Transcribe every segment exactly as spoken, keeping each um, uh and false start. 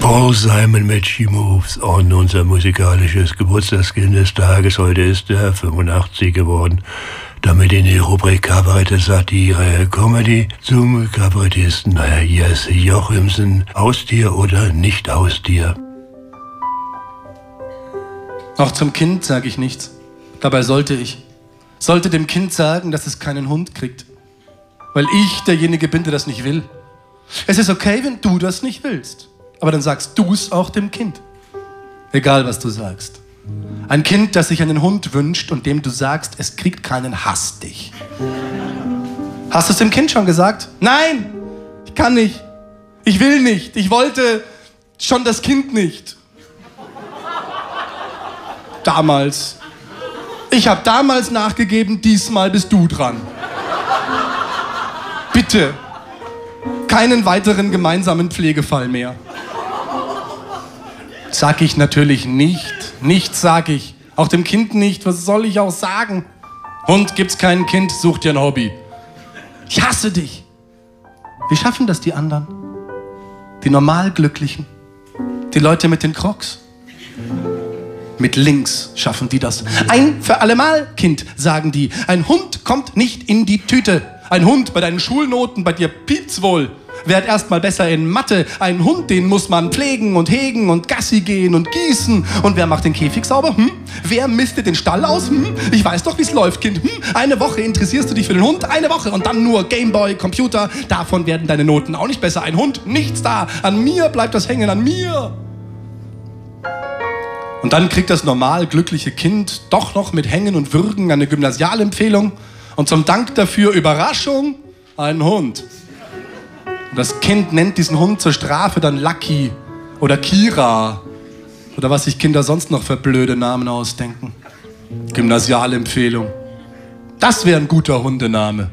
Paul Simon mit She Moves On, unser musikalisches Geburtstagskind des Tages. Heute ist er fünfundachtzig geworden. Damit in die Rubrik Kabarett, Satire, Comedy zum Kabarettisten. Naja, hier ist Jochimsen. Haustier oder nicht Haustier? Auch zum Kind sage ich nichts. Dabei sollte ich. Sollte dem Kind sagen, dass es keinen Hund kriegt. Weil ich derjenige bin, der das nicht will. Es ist okay, wenn du das nicht willst. Aber dann sagst du es auch dem Kind. Egal, was du sagst. Ein Kind, das sich einen Hund wünscht und dem du sagst, es kriegt keinen, hasst dich. Hast du es dem Kind schon gesagt? Nein, ich kann nicht. Ich will nicht. Ich wollte schon das Kind nicht. Damals. Ich habe damals nachgegeben, diesmal bist du dran. Bitte. Keinen weiteren gemeinsamen Pflegefall mehr. Sag ich natürlich nicht. Nichts sag ich. Auch dem Kind nicht. Was soll ich auch sagen? Hund gibt's kein Kind, such dir ein Hobby. Ich hasse dich. Wie schaffen das die anderen? Die normal Glücklichen? Die Leute mit den Crocs? Mit links schaffen die das. Ein für allemal, Kind, sagen die. Ein Hund kommt nicht in die Tüte. Ein Hund bei deinen Schulnoten, bei dir piept's wohl. Werd erst mal besser in Mathe. Ein Hund, den muss man pflegen und hegen und Gassi gehen und gießen. Und wer macht den Käfig sauber? Hm? Wer mistet den Stall aus? Hm? Ich weiß doch, wie's läuft, Kind. Hm? Eine Woche interessierst du dich für den Hund, eine Woche und dann nur Gameboy, Computer. Davon werden deine Noten auch nicht besser. Ein Hund, nichts da. An mir bleibt das hängen, an mir. Und dann kriegt das normal glückliche Kind doch noch mit Hängen und Würgen eine Gymnasialempfehlung. Und zum Dank dafür, Überraschung, ein Hund. Und das Kind nennt diesen Hund zur Strafe dann Lucky oder Kira oder was sich Kinder sonst noch für blöde Namen ausdenken. Gymnasialempfehlung. Das wäre ein guter Hundename.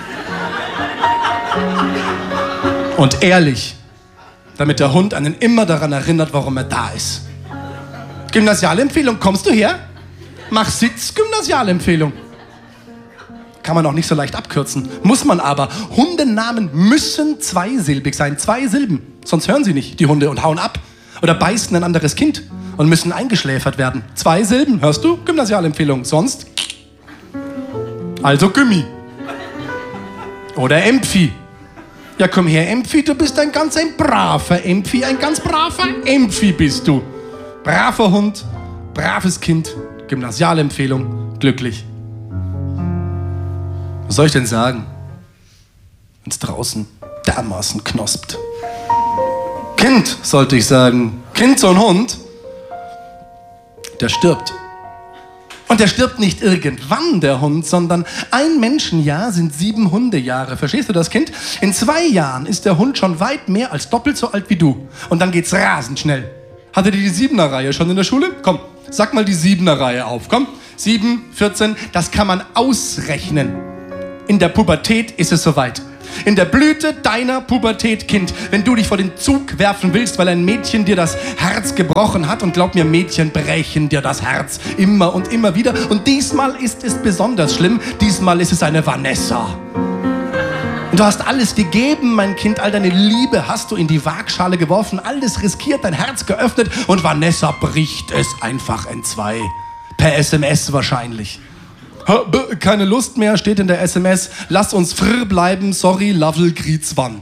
Und ehrlich, damit der Hund einen immer daran erinnert, warum er da ist. Gymnasialempfehlung, kommst du her? Mach Sitz, Gymnasialempfehlung. Kann man auch nicht so leicht abkürzen. Muss man aber. Hundenamen müssen zweisilbig sein. Zwei Silben. Sonst hören sie nicht, die Hunde, und hauen ab. Oder beißen ein anderes Kind und müssen eingeschläfert werden. Zwei Silben, hörst du? Gymnasialempfehlung. Sonst? Also Gymmi. Oder Empfi. Ja, komm her, Empfi, du bist ein ganz ein braver Empfi. Ein ganz braver Empfi bist du. Braver Hund, braves Kind, Gymnasialempfehlung, glücklich. Was soll ich denn sagen, wenn es draußen dermaßen knospt? Kind, sollte ich sagen. Kind, so ein Hund, der stirbt. Und der stirbt nicht irgendwann, der Hund, sondern ein Menschenjahr sind sieben Hundejahre. Verstehst du das, Kind? In zwei Jahren ist der Hund schon weit mehr als doppelt so alt wie du. Und dann geht's rasend schnell. Hattet ihr die Siebener-Reihe schon in der Schule? Komm, sag mal die Siebener-Reihe auf. Komm, sieben, vierzehn, das kann man ausrechnen. In der Pubertät ist es soweit. In der Blüte deiner Pubertät, Kind, wenn du dich vor den Zug werfen willst, weil ein Mädchen dir das Herz gebrochen hat, und glaub mir, Mädchen brechen dir das Herz immer und immer wieder. Und diesmal ist es besonders schlimm. Diesmal ist es eine Vanessa. Und du hast alles gegeben, mein Kind, all deine Liebe hast du in die Waagschale geworfen, alles riskiert, dein Herz geöffnet, und Vanessa bricht es einfach in zwei. Per S M S wahrscheinlich. Keine Lust mehr, steht in der S M S. Lass uns frr bleiben, sorry, Lovell Griez wann.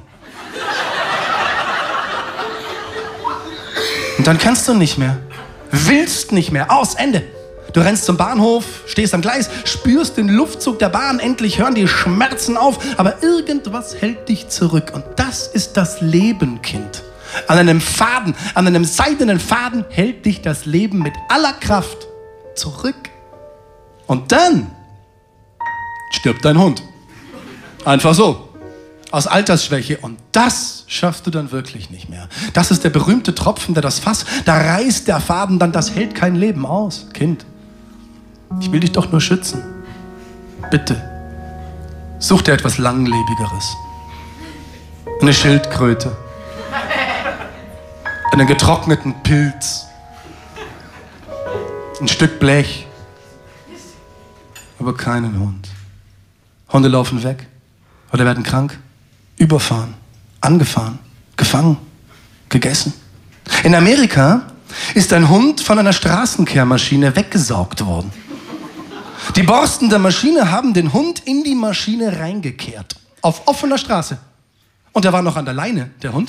Und dann kannst du nicht mehr. Willst nicht mehr. Aus, Ende. Du rennst zum Bahnhof, stehst am Gleis, spürst den Luftzug der Bahn, endlich hören die Schmerzen auf, aber irgendwas hält dich zurück. Und das ist das Leben, Kind. An einem Faden, an einem seidenen Faden hält dich das Leben mit aller Kraft zurück. Und dann stirbt dein Hund. Einfach so. Aus Altersschwäche. Und das schaffst du dann wirklich nicht mehr. Das ist der berühmte Tropfen, der das Fass, da reißt der Faden dann, das hält kein Leben aus. Kind, ich will dich doch nur schützen. Bitte, such dir etwas Langlebigeres. Eine Schildkröte. Einen getrockneten Pilz. Ein Stück Blech. Aber keinen Hund. Hunde laufen weg oder werden krank, überfahren, angefahren, gefangen, gegessen. In Amerika ist ein Hund von einer Straßenkehrmaschine weggesaugt worden. Die Borsten der Maschine haben den Hund in die Maschine reingekehrt. Auf offener Straße. Und er war noch an der Leine, der Hund.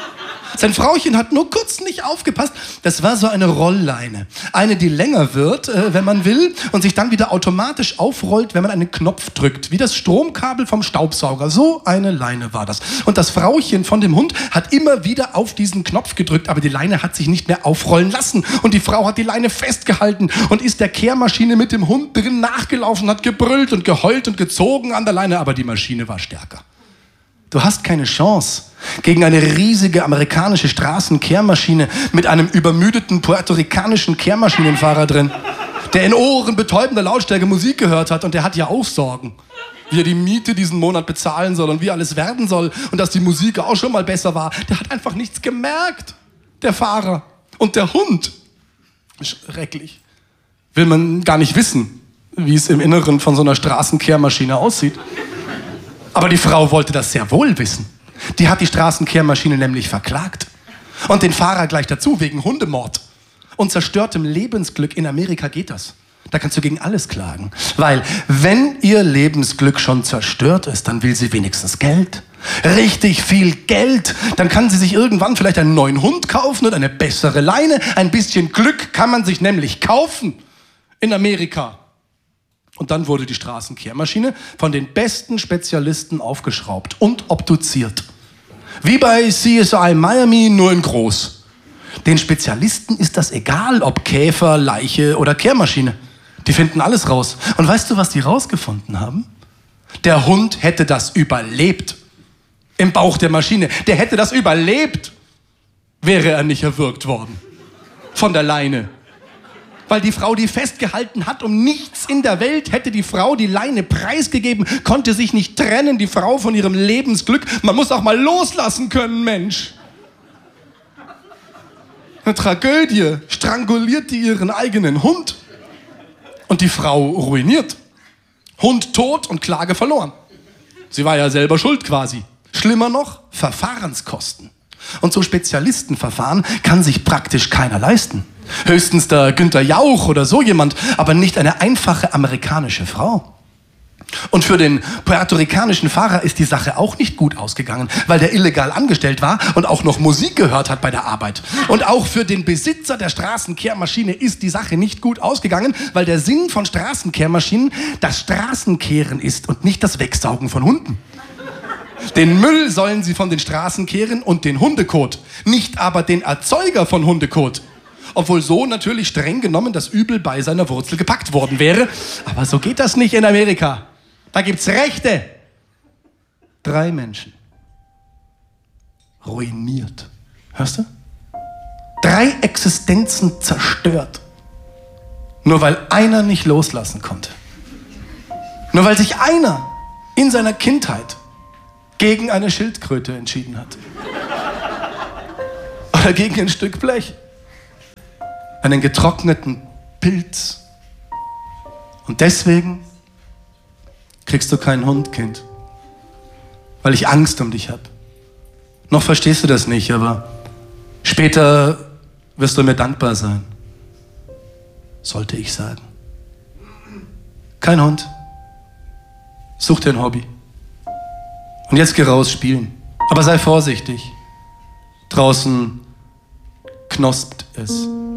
Sein Frauchen hat nur kurz nicht aufgepasst. Das war so eine Rollleine. Eine, die länger wird, äh, wenn man will, und sich dann wieder automatisch aufrollt, wenn man einen Knopf drückt. Wie das Stromkabel vom Staubsauger. So eine Leine war das. Und das Frauchen von dem Hund hat immer wieder auf diesen Knopf gedrückt, aber die Leine hat sich nicht mehr aufrollen lassen. Und die Frau hat die Leine festgehalten und ist der Kehrmaschine mit dem Hund drin nachgelaufen, hat gebrüllt und geheult und gezogen an der Leine, aber die Maschine war stärker. Du hast keine Chance gegen eine riesige amerikanische Straßenkehrmaschine mit einem übermüdeten puerto-ricanischen Kehrmaschinenfahrer drin, der in ohrenbetäubender Lautstärke Musik gehört hat und der hat ja auch Sorgen, wie er die Miete diesen Monat bezahlen soll und wie alles werden soll und dass die Musik auch schon mal besser war. Der hat einfach nichts gemerkt, der Fahrer. Und der Hund, schrecklich, will man gar nicht wissen, wie es im Inneren von so einer Straßenkehrmaschine aussieht. Aber die Frau wollte das sehr wohl wissen. Die hat die Straßenkehrmaschine nämlich verklagt. Und den Fahrer gleich dazu, wegen Hundemord. Und zerstörtem Lebensglück. In Amerika geht das. Da kannst du gegen alles klagen. Weil, wenn ihr Lebensglück schon zerstört ist, dann will sie wenigstens Geld. Richtig viel Geld. Dann kann sie sich irgendwann vielleicht einen neuen Hund kaufen und eine bessere Leine. Ein bisschen Glück kann man sich nämlich kaufen. In Amerika. Und dann wurde die Straßenkehrmaschine von den besten Spezialisten aufgeschraubt und obduziert. Wie bei C S I Miami, nur in groß. Den Spezialisten ist das egal, ob Käfer, Leiche oder Kehrmaschine. Die finden alles raus. Und weißt du, was die rausgefunden haben? Der Hund hätte das überlebt. Im Bauch der Maschine. Der hätte das überlebt, wäre er nicht erwürgt worden. Von der Leine. Weil die Frau die festgehalten hat, um nichts in der Welt hätte die Frau die Leine preisgegeben, konnte sich nicht trennen, die Frau von ihrem Lebensglück. Man muss auch mal loslassen können, Mensch. Eine Tragödie. Stranguliert die ihren eigenen Hund. Und die Frau ruiniert. Hund tot und Klage verloren. Sie war ja selber schuld quasi. Schlimmer noch, Verfahrenskosten. Und so Spezialistenverfahren kann sich praktisch keiner leisten. Höchstens der Günther Jauch oder so jemand, aber nicht eine einfache amerikanische Frau. Und für den puerto-ricanischen Fahrer ist die Sache auch nicht gut ausgegangen, weil der illegal angestellt war und auch noch Musik gehört hat bei der Arbeit. Und auch für den Besitzer der Straßenkehrmaschine ist die Sache nicht gut ausgegangen, weil der Sinn von Straßenkehrmaschinen das Straßenkehren ist und nicht das Wegsaugen von Hunden. Den Müll sollen sie von den Straßen kehren und den Hundekot, nicht aber den Erzeuger von Hundekot. Obwohl so natürlich streng genommen das Übel bei seiner Wurzel gepackt worden wäre. Aber so geht das nicht in Amerika. Da gibt's Rechte. Drei Menschen. Ruiniert. Hörst du? Drei Existenzen zerstört. Nur weil einer nicht loslassen konnte. Nur weil sich einer in seiner Kindheit gegen eine Schildkröte entschieden hat. Oder gegen ein Stück Blech. Einen getrockneten Pilz. Und deswegen kriegst du keinen Hund, Kind. Weil ich Angst um dich habe. Noch verstehst du das nicht, aber später wirst du mir dankbar sein. Sollte ich sagen. Kein Hund. Such dir ein Hobby. Und jetzt geh raus spielen. Aber sei vorsichtig. Draußen knospt es.